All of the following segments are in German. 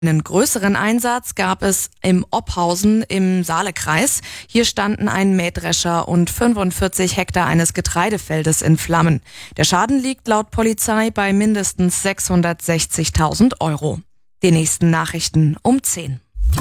Einen größeren Einsatz gab es im Ophausen im Saalekreis. Hier standen ein Mähdrescher und 45 Hektar eines Getreidefeldes in Flammen. Der Schaden liegt laut Polizei bei mindestens 660.000 €. Die nächsten Nachrichten um 10.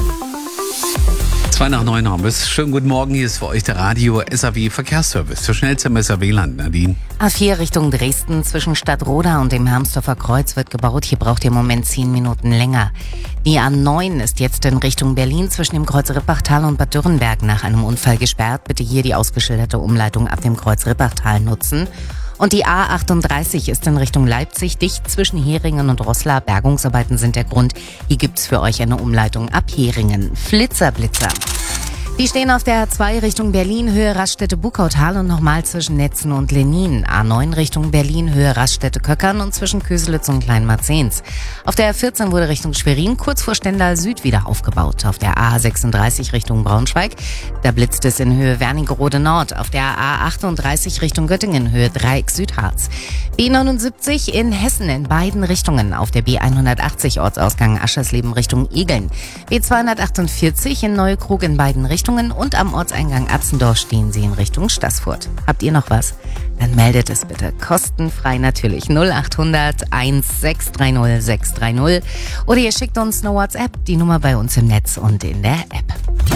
8:02 haben wir es. Schönen guten Morgen, hier ist für euch der Radio SAW Verkehrsservice. Für schnellste SAW-Land, Nadine. A4 Richtung Dresden zwischen Stadtroda und dem Hermsdorfer Kreuz wird gebaut. Hier braucht ihr im Moment 10 Minuten länger. Die A9 ist jetzt in Richtung Berlin zwischen dem Kreuz Rippachtal und Bad Dürrenberg nach einem Unfall gesperrt. Bitte hier die ausgeschilderte Umleitung ab dem Kreuz Rippachtal nutzen. Und die A38 ist in Richtung Leipzig dicht zwischen Heringen und Roßla. Bergungsarbeiten sind der Grund. Hier gibt's für euch eine Umleitung ab Heringen. Flitzer. Die stehen auf der A2 Richtung Berlin, Höhe Raststätte-Buckautal und nochmal zwischen Netzen und Lenin. A9 Richtung Berlin, Höhe Raststätte-Köckern und zwischen Köselitz und Kleinmarzens. Auf der A14 wurde Richtung Schwerin kurz vor Stendal Süd wieder aufgebaut. Auf der A36 Richtung Braunschweig, da blitzt es in Höhe Wernigerode Nord. Auf der A38 Richtung Göttingen, Höhe Dreieck Südharz. B79 in Hessen in beiden Richtungen. Auf der B180 Ortsausgang Aschersleben Richtung Egeln. B248 in Neukrug in beiden Richtungen. Und am Ortseingang Atzendorf stehen sie in Richtung Staßfurt. Habt ihr noch was? Dann meldet es bitte. Kostenfrei natürlich. 0800 1630 630. Oder ihr schickt uns eine WhatsApp. Die Nummer bei uns im Netz und in der App.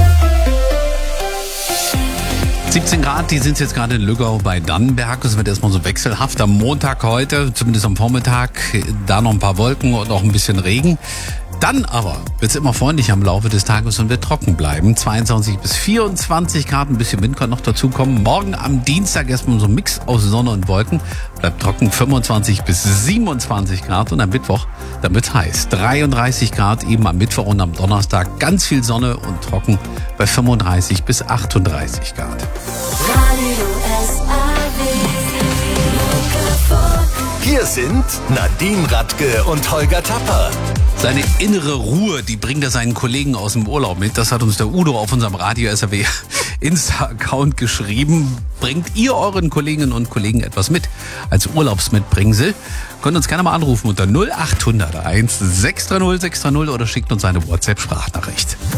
17 Grad, die sind jetzt gerade in Lüggau bei Dannenberg. Es wird erstmal so wechselhaft am Montag heute, zumindest am Vormittag. Da noch ein paar Wolken und auch ein bisschen Regen. Dann aber wird es immer freundlicher im Laufe des Tages und wird trocken bleiben. 22 bis 24 Grad, ein bisschen Wind kann noch dazukommen. Morgen am Dienstag erstmal so ein Mix aus Sonne und Wolken. Bleibt trocken, 25 bis 27 Grad. Und am Mittwoch, dann wird's heiß. 33 Grad eben am Mittwoch und am Donnerstag. Ganz viel Sonne und trocken bei 35 bis 38 Grad. Hier sind Nadine Radke und Holger Tapper. Seine innere Ruhe, die bringt er seinen Kollegen aus dem Urlaub mit. Das hat uns der Udo auf unserem Radio SAW Insta-Account geschrieben. Bringt ihr euren Kolleginnen und Kollegen etwas mit als Urlaubsmitbringsel? Könnt uns gerne mal anrufen unter 0800 1630 630 oder schickt uns eine WhatsApp-Sprachnachricht.